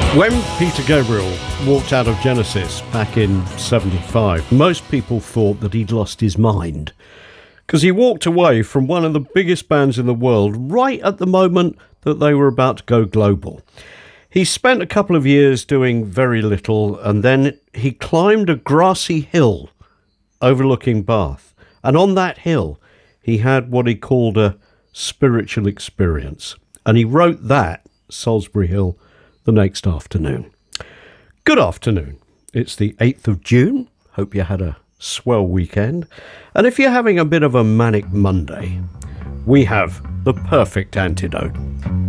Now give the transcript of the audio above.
When Peter Gabriel walked out of Genesis back in 75, most people thought that he'd lost his mind, because he walked away from one of the biggest bands in the world right at the moment that they were about to go global. He spent a couple of years doing very little, and then he climbed a grassy hill overlooking Bath. And on that hill, he had what he called a spiritual experience. And he wrote that, Salisbury Hill, the next afternoon. Good afternoon. It's the 8th of June. Hope you had a swell weekend. And if you're having a bit of a manic Monday, we have the perfect antidote.